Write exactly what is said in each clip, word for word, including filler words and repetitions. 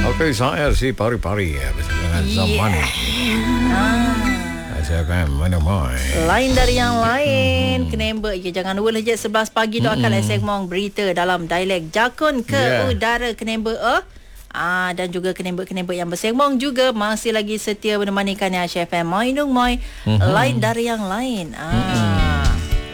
Okey, saya si pari-pari ya dengan Zamani. Saya faham mana mai. Lain dari yang lain. Kenapa? Ya, jangan lupa lejat sebelas pagi tu akan segmen berita dalam dialek Jakun ke Yeah. udara. Kenapa? Eh? Ah, dan juga kenembak-kenembak yang bersembang juga masih lagi setia menemani kami Aisyah F M Moi Nung Moi. Lain dari yang lain. Ah.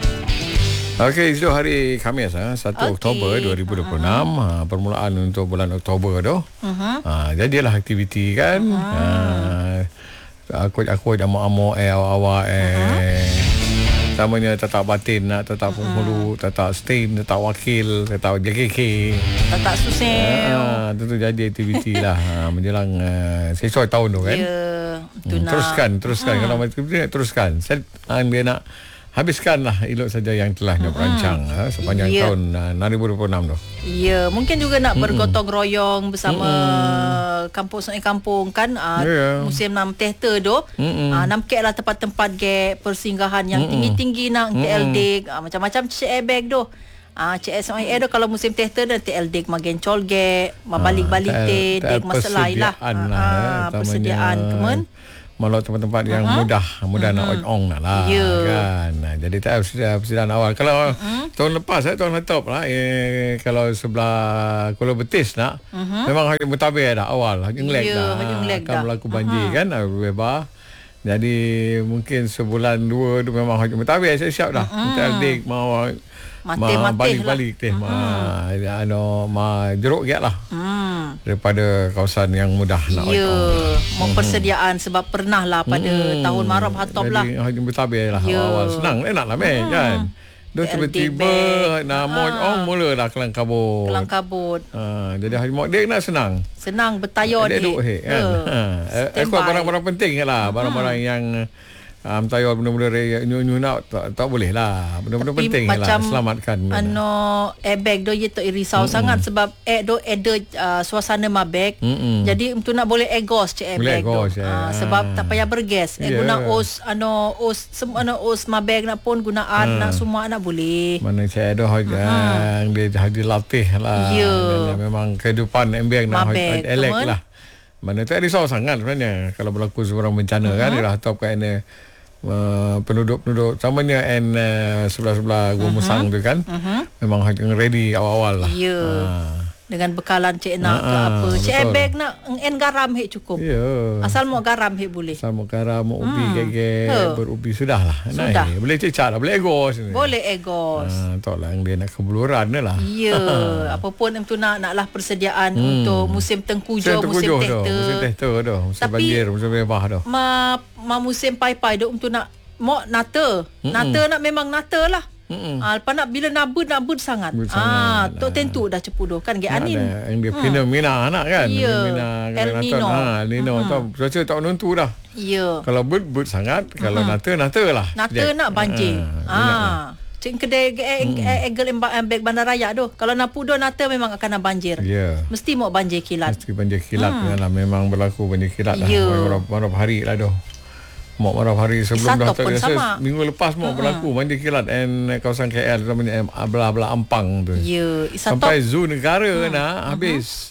Okey, itu hari Khamis ha, satu Okey. Oktober dua ribu dua puluh enam. Ha, permulaan untuk bulan Oktober tu. Uh-huh. Ha, jadilah aktiviti kan. Uh-huh. Ha, aku aku amok-amok eh awak-awak eh. Uh-huh. Samanya tetap batin nak tetap penghulu, tetap stain, tetap wakil, tetap J K K. Tak susah. Ha, tentu jadi aktiviti lah ha, menjelang uh, sesuai tahun tu kan. Ya, tu Hmm, nak. teruskan, teruskan. Kalau aktiviti teruskan. Saya uh, dia nak habiskanlah elok saja yang telah mm-hmm. berancang ha, sepanjang yeah. tahun uh, dua ribu dua puluh enam tu. Ya, mungkin juga nak Mm-mm. bergotong royong bersama Mm-mm. kampung sungai kampung kan uh, Yeah. musim nam tehta tu. Uh, nam kek lah tempat-tempat ke persinggahan yang Mm-mm. tinggi-tinggi nak T L D uh, macam-macam C airbag tu. Ah, C S I A tu kalau musim tehta dan T L D magen colge, balik-balik te, dek masalah lah. Ah, persediaan kemen. Malah tempat-tempat yang uh-huh. mudah mudah uh-huh. nak ong nak lah yeah. kan. Nah, jadi tak persediaan, persediaan awal. Kalau uh-huh. tahun lepas eh, tahun letop lah eh, kalau sebelah Kuala Betis nak uh-huh. memang hanya mutabir dah awal hanya ngelek yeah, dah hanya ngelek akan dah. berlaku banjir uh-huh. kan bebas. Jadi mungkin sebulan dua tu memang hanya mutabir siap-siap dah. Kita uh-huh. adik mau Mati-mati balik-balik teh ma ano ma jeruk giat lah. Hmm. Daripada kawasan yang mudah nak ya, mau mm-hmm. persediaan sebab pernah lah pada mm-hmm. tahun Maram hatop lah. Jadi hanya bertabir lah ya. awal senang enak lah meh mm-hmm. kan. Dah tiba-tiba nak mau ong mula dah kelang kabut. Kelang kabut. Ha, jadi hanya mau dek nak senang. Senang bertayar dek. Dek duk he kan. Ha. Ekor barang-barang penting lah, barang-barang hmm. yang Um, tayo benda-benda nyu-nyu nak tak, tak boleh lah. Benda-benda tapi penting lah selamatkan. Ano airbag do ye tak risau mm-hmm. sangat sebab air do ada uh, suasana mabek. Mm-hmm. Jadi untuk nak boleh egos cek airbag do. Ya. Uh, sebab tak payah bergas. Yeah. Eh, guna os ano os semua ano os mabek nak pun gunaan uh. nak semua nak boleh. Mana cek do yang uh-huh. dia hadir latih lah. Yeah. Dan memang kehidupan airbag nak elek lah. Mana tak risau sangat sebenarnya kalau berlaku sebarang bencana uh-huh. kan dia dah top kan ini Uh, penduduk-penduduk samanya and uh, sebelah-sebelah Gua Musang uh-huh. tu kan uh-huh. memang hanya ready awal-awal lah yeah. uh. dengan bekalan cik nak uh-huh. ke apa cik airbag nak en garam hek cukup yeah. asal mau garam hek boleh asal mau garam mau ubi hmm. keke huh. berubi sudah lah sudah. Nah, boleh cecah lah boleh egos boleh egos uh, tak lah dia nak kebuluran ni lah ya yeah. apapun itu nak naklah persediaan hmm. untuk musim tengkujuh musim tehta musim tehta tu musim tapi, banjir musim bebah tu ma, ma musim pai-pai tu untuk nak mau nata mm-mm. nata nak memang nata lah. Ah, lepas nak bila nabud nabud sangat. Ah, tok tentu dah cepu dah kan dia anin. Yang dia fenomena anak kan. Yeah. El Nino. Ha, Nino tu cuaca tak menentu dah. Ya. Kalau bud bud sangat, kalau uh-huh. nata nata lah. Nata nak banjir. Ah. Cik kedai egel embag bandaraya tu. Kalau nak pudo nata memang akan nak banjir. Ya. Mesti mau banjir kilat. Mesti banjir kilat hmm. lah memang berlaku banjir kilat lah. Yeah. Berapa hari lah tu. Mau berapa hari sebelum dah terasa minggu lepas mau uh-huh. berlaku banjir kilat and kawasan K L namanya belah-belah Ampang tu. Ya, sampai zoo negara uh-huh. nak habis.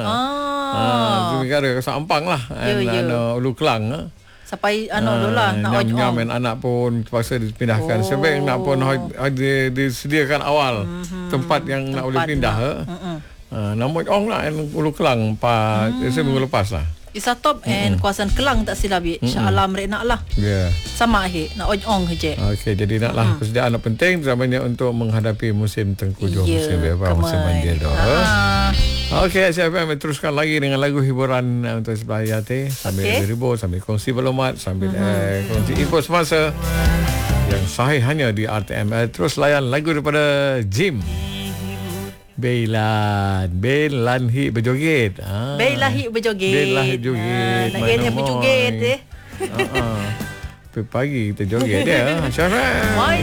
Ah, zoo negara kawasan Ampang lah. And yeah, yeah. Ulu Kelang ah. Sampai anu dolah nak nyam nyam anak pun terpaksa dipindahkan. Oh. Sebab nak pun ada disediakan awal uh-huh. tempat yang tempat nak boleh pindah. Uh-huh. Ah, namun ong lah Ulu Kelang pa uh-huh. minggu lepas lah. Isatop and mm-hmm. kawasan Kelang tak silap mm-hmm. insya-Allah mereka nak lah. Ya. Yeah. Sama he nak ong je. Okey, jadi naklah mm-hmm. persediaan nak penting zamannya untuk menghadapi musim tengkujuh, yeah, musim bebas, musim banjir dah. Okey, saya akan teruskan lagi dengan lagu hiburan untuk sebelah Yati sambil okay. berhibur, sambil kongsi maklumat, sambil mm-hmm. eh, kongsi info semasa yang sahih hanya di R T M. Eh, terus layan lagu daripada Jim. Beilan Beilan hi berjoget. Ah. Beilan hi berjoget. Beilan hi berjoget. Nak dia berjoget eh. Ha. Pagi kita joget dia. Syarah.